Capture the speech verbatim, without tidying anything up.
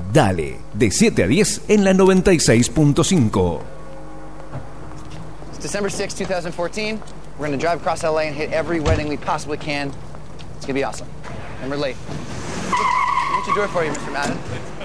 Dale, de siete a diez en la noventa y seis punto cinco. It's December sixth, twenty fourteen. We're going to drive across L A and hit every wedding we possibly can. It's going to be awesome. And we're late. What you do it for you, Mister Madden?